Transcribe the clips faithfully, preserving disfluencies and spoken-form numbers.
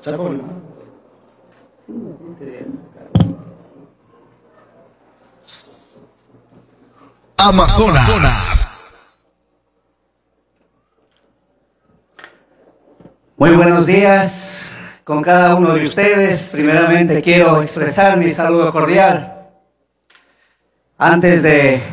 Chapón. Amazonas. Muy buenos días con cada uno de ustedes. Primeramente quiero expresar mi saludo cordial. Antes de,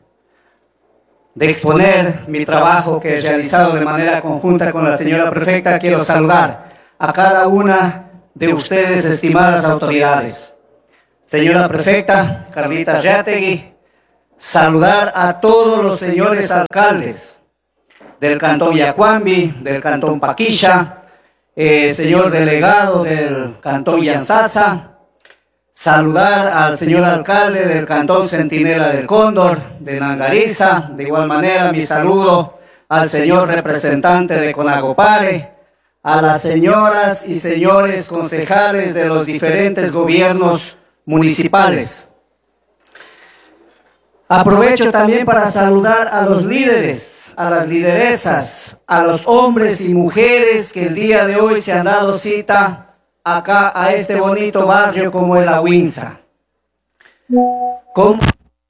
de exponer mi trabajo que he realizado de manera conjunta con la señora prefecta, quiero saludar a cada una de ustedes, estimadas autoridades. Señora prefecta Carlita Reategui, saludar a todos los señores alcaldes del cantón Yacuambi, del cantón Paquilla, eh, señor delegado del cantón Yanzasa, saludar al señor alcalde del cantón Centinela del Cóndor, de Nangariza, de igual manera mi saludo al señor representante de Conagopare, a las señoras y señores concejales de los diferentes gobiernos municipales. Aprovecho también para saludar a los líderes, a las lideresas, a los hombres y mujeres que el día de hoy se han dado cita acá a este bonito barrio como el Ahuinza. Como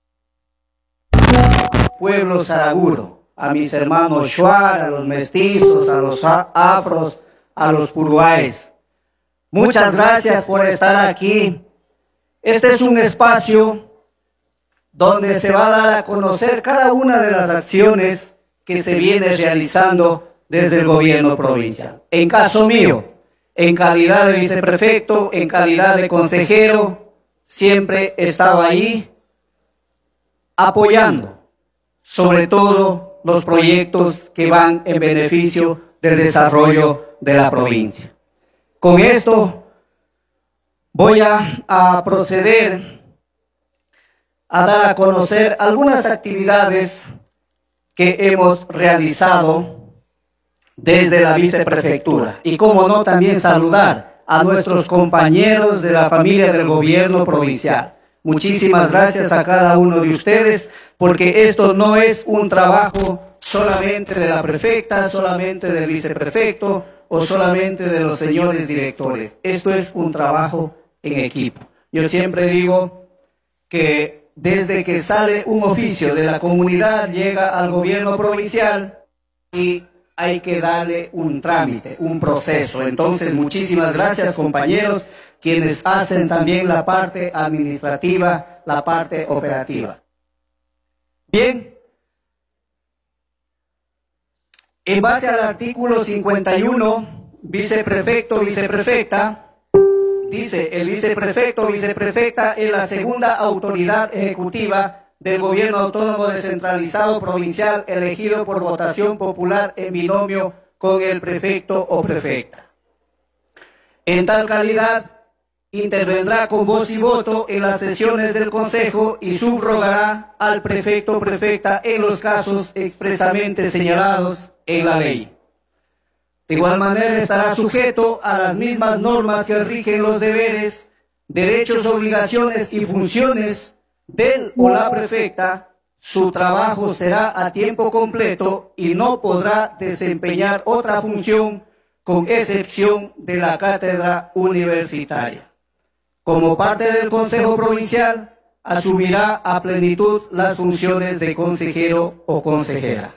pueblo saraguro, a mis hermanos Shuar, a los mestizos, a los afros, a los puruáes. Muchas gracias por estar aquí. Este es un espacio donde se va a dar a conocer cada una de las acciones que se viene realizando desde el gobierno provincial. En caso mío, en calidad de viceprefecto, en calidad de consejero, siempre he estado ahí apoyando, sobre todo los proyectos que van en beneficio del desarrollo de la provincia. Con esto voy a, a proceder a dar a conocer algunas actividades que hemos realizado desde la viceprefectura. Y cómo no, también saludar a nuestros compañeros de la familia del gobierno provincial. Muchísimas gracias a cada uno de ustedes, porque esto no es un trabajo solamente de la prefecta, solamente del viceprefecto o solamente de los señores directores. Esto es un trabajo en equipo. Yo siempre digo que desde que sale un oficio de la comunidad, llega al gobierno provincial y hay que darle un trámite, un proceso. Entonces, muchísimas gracias, compañeros, quienes hacen también la parte administrativa, la parte operativa. Bien, en base al artículo cincuenta y uno, viceprefecto, viceprefecta, dice, el viceprefecto o viceprefecta es la segunda autoridad ejecutiva del gobierno autónomo descentralizado provincial elegido por votación popular en binomio con el prefecto o prefecta. En tal calidad, intervendrá con voz y voto en las sesiones del Consejo y subrogará al prefecto o prefecta en los casos expresamente señalados en la ley. De igual manera estará sujeto a las mismas normas que rigen los deberes, derechos, obligaciones y funciones del o la prefecta. Su trabajo será a tiempo completo y no podrá desempeñar otra función con excepción de la cátedra universitaria. Como parte del Consejo Provincial, asumirá a plenitud las funciones de consejero o consejera.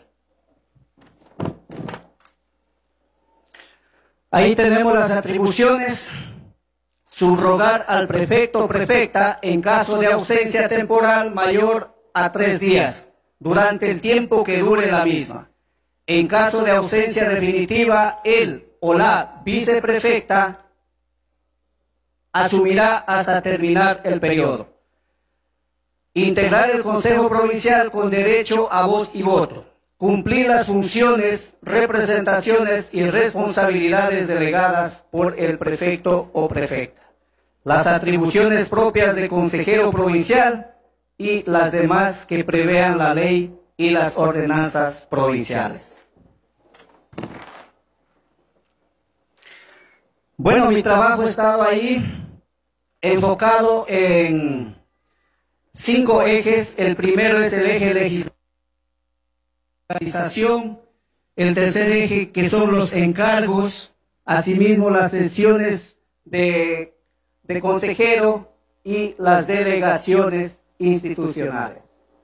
Ahí tenemos las atribuciones. Subrogar al prefecto o prefecta en caso de ausencia temporal mayor a tres días, durante el tiempo que dure la misma. En caso de ausencia definitiva, él o la viceprefecta asumirá hasta terminar el periodo. Integrar el Consejo Provincial con derecho a voz y voto. Cumplir las funciones, representaciones y responsabilidades delegadas por el prefecto o prefecta. Las atribuciones propias del consejero provincial y las demás que prevean la ley y las ordenanzas provinciales. Bueno, mi trabajo ha estado ahí enfocado en cinco ejes. El primero es el eje legislativo, el tercer eje que son los encargos, asimismo las sesiones de, de consejero y las delegaciones institucionales.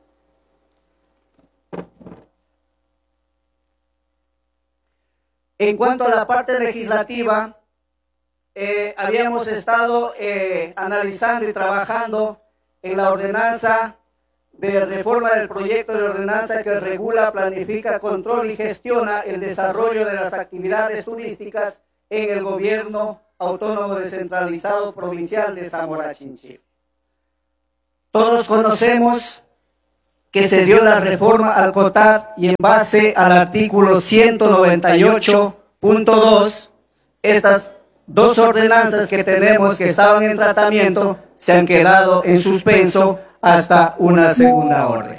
En cuanto a la parte legislativa, eh, habíamos estado eh, analizando y trabajando en la ordenanza de reforma del proyecto de ordenanza que regula, planifica, controla y gestiona el desarrollo de las actividades turísticas en el gobierno autónomo descentralizado provincial de Zamora Chinchipe. Todos conocemos que se dio la reforma al COTAD y en base al artículo ciento noventa y ocho punto dos, estas dos ordenanzas que tenemos que estaban en tratamiento se han quedado en suspenso hasta una segunda orden.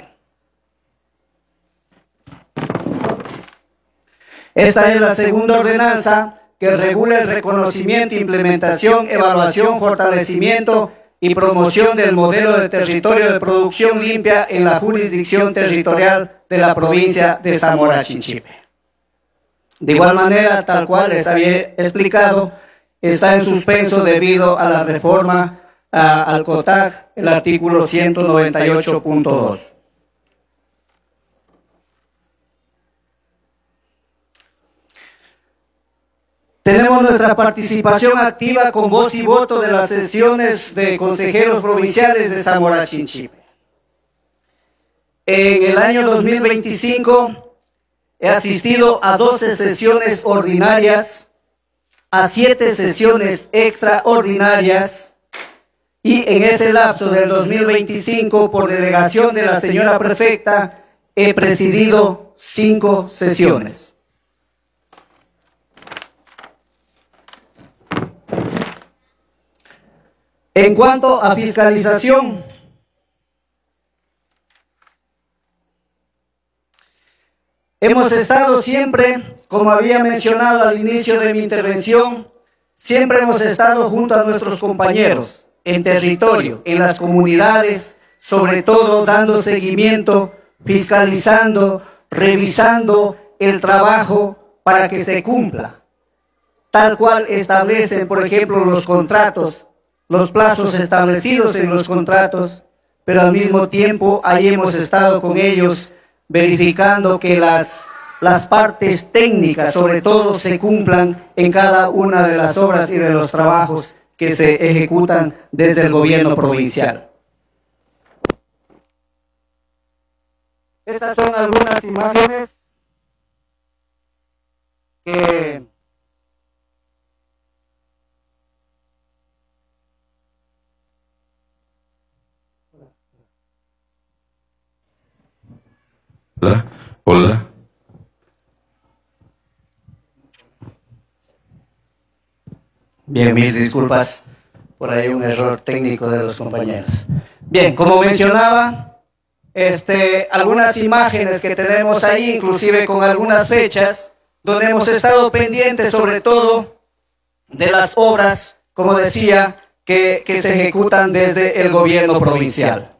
Esta es la segunda ordenanza que regula el reconocimiento, implementación, evaluación, fortalecimiento y promoción del modelo de territorio de producción limpia en la jurisdicción territorial de la provincia de Zamora Chinchipe. De igual manera, tal cual les había explicado, está en suspenso debido a la reforma a, al COTAD, el artículo ciento noventa y ocho punto dos. Tenemos nuestra participación activa con voz y voto de las sesiones de consejeros provinciales de Zamora Chinchipe. En el año dos mil veinticinco he asistido a doce sesiones ordinarias, a siete sesiones extraordinarias y en ese lapso del dos mil veinticinco, por delegación de la señora prefecta, he presidido cinco sesiones. En cuanto a fiscalización, hemos estado siempre, como había mencionado al inicio de mi intervención, siempre hemos estado junto a nuestros compañeros en territorio, en las comunidades, sobre todo dando seguimiento, fiscalizando, revisando el trabajo para que se cumpla, tal cual establecen, por ejemplo, los contratos, los plazos establecidos en los contratos, pero al mismo tiempo ahí hemos estado con ellos verificando que las, las partes técnicas, sobre todo, se cumplan en cada una de las obras y de los trabajos que se ejecutan desde el gobierno provincial. Estas son algunas imágenes que Hola, hola. Bien, mil disculpas por ahí un error técnico de los compañeros. Bien, como mencionaba, este, algunas imágenes que tenemos ahí, inclusive con algunas fechas, donde hemos estado pendientes sobre todo de las obras, como decía, que, que se ejecutan desde el gobierno provincial.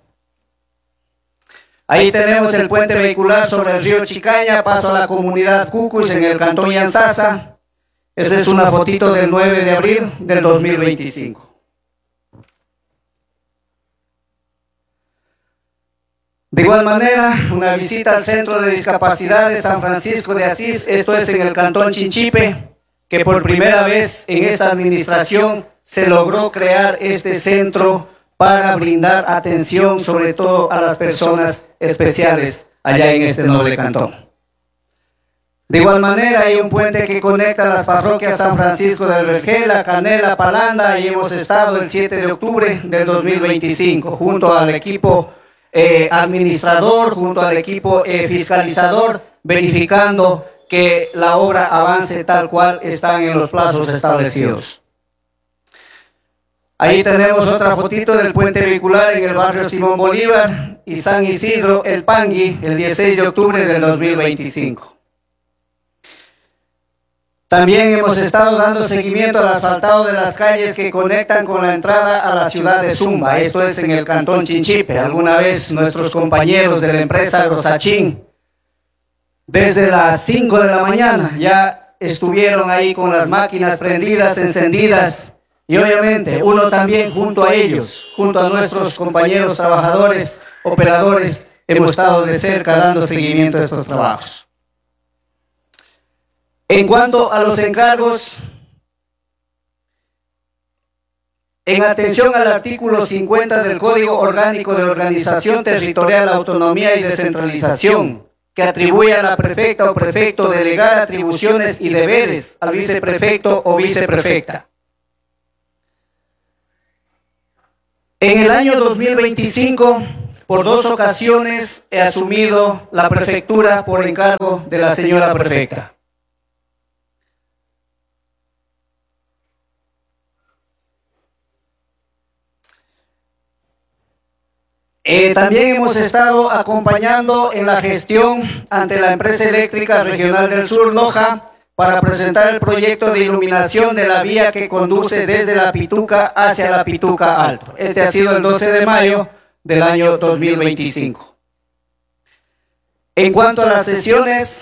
Ahí tenemos el puente vehicular sobre el río Chicaña, paso a la comunidad Cucus en el cantón Yanzasa. Esa es una fotito del nueve de abril del dos mil veinticinco. De igual manera, una visita al Centro de Discapacidad de San Francisco de Asís, esto es en el cantón Chinchipe, que por primera vez en esta administración se logró crear este centro para brindar atención sobre todo a las personas especiales allá en este noble cantón. De igual manera hay un puente que conecta las parroquias San Francisco de Vergel, Canela, Palanda, y hemos estado el siete de octubre del dos mil veinticinco junto al equipo eh, administrador, junto al equipo eh, fiscalizador, verificando que la obra avance tal cual están en los plazos establecidos. Ahí tenemos otra fotito del puente vehicular en el barrio Simón Bolívar y San Isidro, El Pangui, el dieciséis de octubre del dos mil veinticinco. También hemos estado dando seguimiento al asfaltado de las calles que conectan con la entrada a la ciudad de Zumba, esto es en el cantón Chinchipe. Alguna vez nuestros compañeros de la empresa Grosachín, desde las cinco de la mañana ya estuvieron ahí con las máquinas prendidas, encendidas, y obviamente uno también junto a ellos, junto a nuestros compañeros trabajadores, operadores, hemos estado de cerca dando seguimiento a estos trabajos. En cuanto a los encargos, en atención al artículo cincuenta del Código Orgánico de Organización Territorial, Autonomía y Descentralización, que atribuye a la prefecta o prefecto delegar atribuciones y deberes al viceprefecto o viceprefecta. En el año dos mil veinticinco, por dos ocasiones he asumido la prefectura por encargo de la señora prefecta. Eh, también hemos estado acompañando en la gestión ante la empresa eléctrica regional del sur, Loja, para presentar el proyecto de iluminación de la vía que conduce desde la Pituca hacia la Pituca Alto. Este ha sido el doce de mayo del año dos mil veinticinco. En cuanto a las sesiones,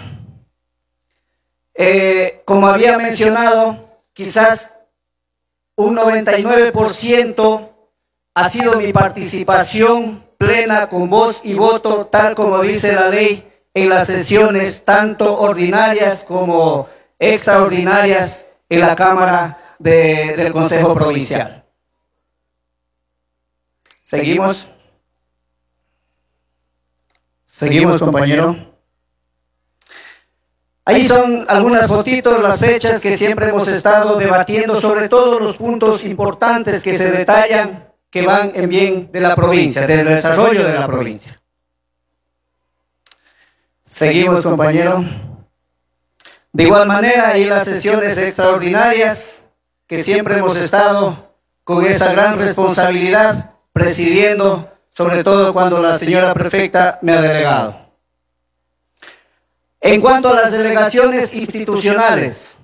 eh, como había mencionado, quizás un noventa y nueve por ciento ha sido mi participación plena con voz y voto, tal como dice la ley, en las sesiones tanto ordinarias como extraordinarias en la Cámara de, del Consejo Provincial. ¿Seguimos? ¿Seguimos, compañero? Ahí son algunas fotitos, las fechas que siempre hemos estado debatiendo, sobre todo los puntos importantes que se detallan, que van en bien de la provincia, del desarrollo de la provincia. Seguimos, compañero. De igual manera, hay las sesiones extraordinarias, que siempre hemos estado con esa gran responsabilidad, presidiendo, sobre todo cuando la señora prefecta me ha delegado. En cuanto a las delegaciones institucionales,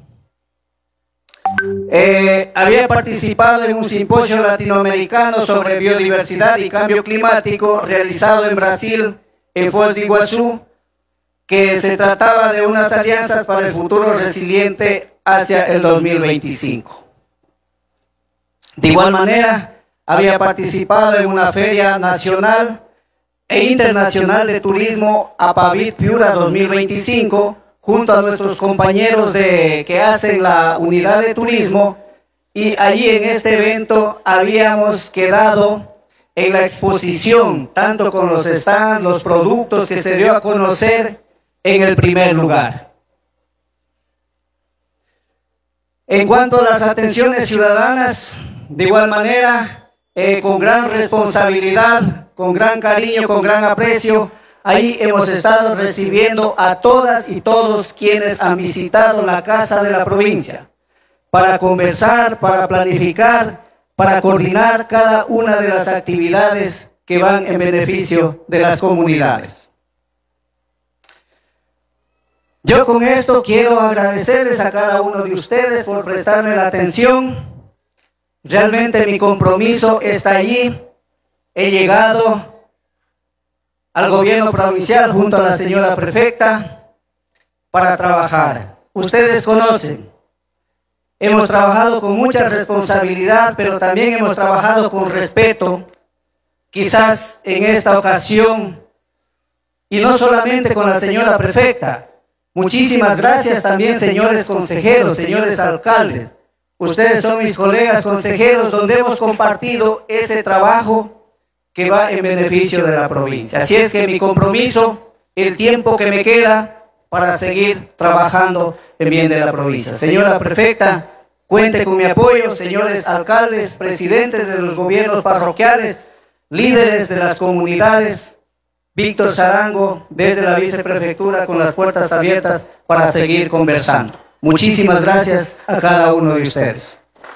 eh, había participado en un simposio latinoamericano sobre biodiversidad y cambio climático realizado en Brasil, en Foz de Iguazú, que se trataba de unas alianzas para el futuro resiliente hacia el dos mil veinticinco. De igual manera, había participado en una feria nacional e internacional de turismo, APAVIT Piura dos mil veinticinco, junto a nuestros compañeros de, que hacen la unidad de turismo, y allí en este evento habíamos quedado en la exposición, tanto con los stands, los productos que se dio a conocer, en el primer lugar. En cuanto a las atenciones ciudadanas, de igual manera, eh, con gran responsabilidad, con gran cariño, con gran aprecio, ahí hemos estado recibiendo a todas y todos quienes han visitado la Casa de la Provincia, para conversar, para planificar, para coordinar cada una de las actividades que van en beneficio de las comunidades. Yo con esto quiero agradecerles a cada uno de ustedes por prestarme la atención. Realmente mi compromiso está allí. He llegado al gobierno provincial junto a la señora prefecta para trabajar. Ustedes conocen, hemos trabajado con mucha responsabilidad, pero también hemos trabajado con respeto. Quizás en esta ocasión, y no solamente con la señora prefecta, muchísimas gracias también, señores consejeros, señores alcaldes. Ustedes son mis colegas consejeros, donde hemos compartido ese trabajo que va en beneficio de la provincia. Así es que mi compromiso, el tiempo que me queda para seguir trabajando en bien de la provincia. Señora prefecta, cuente con mi apoyo, señores alcaldes, presidentes de los gobiernos parroquiales, líderes de las comunidades. Víctor Sarango, desde la viceprefectura, con las puertas abiertas para seguir conversando. Muchísimas gracias a cada uno de ustedes.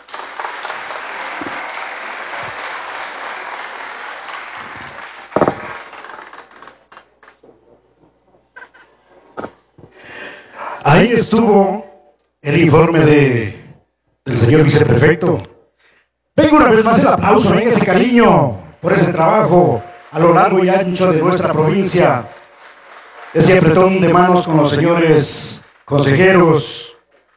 Ahí estuvo el informe de, del señor viceprefecto. Venga una vez más el aplauso, venga ese cariño por ese trabajo a lo largo y ancho de nuestra provincia. Ese apretón de manos con los señores consejeros,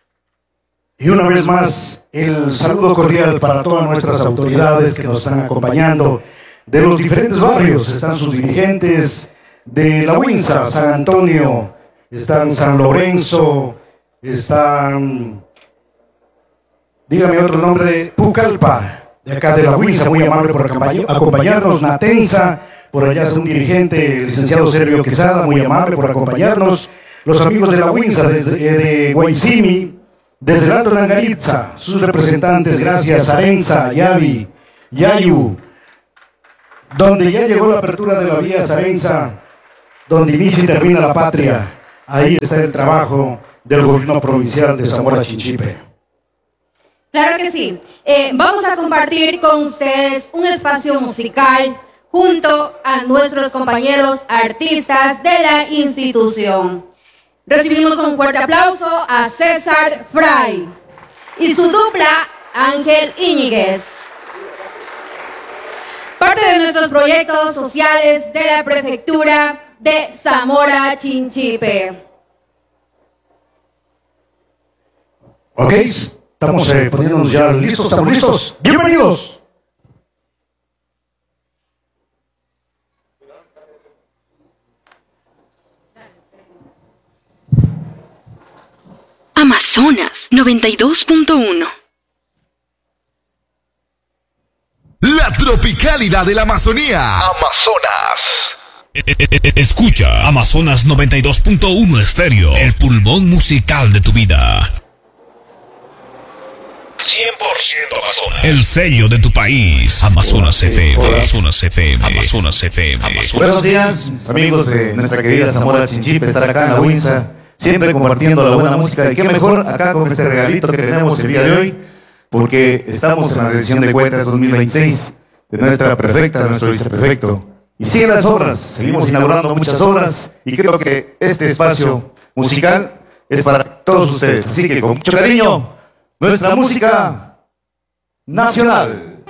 Y una vez más, el saludo cordial para todas nuestras autoridades que nos están acompañando de los diferentes barrios. Están sus dirigentes de La Huinza, San Antonio, están San Lorenzo, están, dígame otro nombre, de Pucallpa, de acá de La Huinza, muy amable por acompañarnos. Natenza, por allá es un dirigente, el licenciado Servio Quesada, muy amable por acompañarnos. Los amigos de La Huinza, desde de Guaycimi, desde el Alto Langaritza, sus representantes, gracias, Arenza, Yavi, Yayu, donde ya llegó la apertura de la vía Sarenza, donde inicia y termina la patria. Ahí está el trabajo del gobierno provincial de Zamora Chinchipe. Claro que sí. Eh, vamos a compartir con ustedes un espacio musical junto a nuestros compañeros artistas de la institución. Recibimos un fuerte aplauso a César Fray y su dupla Ángel Íñiguez. Parte de nuestros proyectos sociales de la Prefectura de Zamora Chinchipe. Ok, estamos eh, poniéndonos ya listos, estamos listos. ¡Bienvenidos! Amazonas noventa y dos punto uno. La tropicalidad de la Amazonía. Amazonas. Escucha Amazonas noventa y dos punto uno Estéreo, el pulmón musical de tu vida. cien por ciento Amazonas. El sello de tu país. Amazonas F M. Amazonas F M. Amazonas F M. Amazonas. Buenos días, amigos de nuestra querida Zamora Chinchipe, estar acá en La Huinza, siempre compartiendo la buena música. Y qué mejor acá con este regalito que tenemos el día de hoy, porque estamos en la edición de cuentas dos mil veintiséis de nuestra prefecta, de nuestro viceprefecto. Y siguen las obras, seguimos inaugurando muchas obras y creo que este espacio musical es para todos ustedes. Así que con mucho cariño, nuestra música nacional.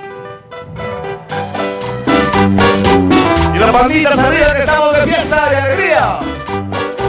Y las banditas arriba que estamos de fiesta, de alegría.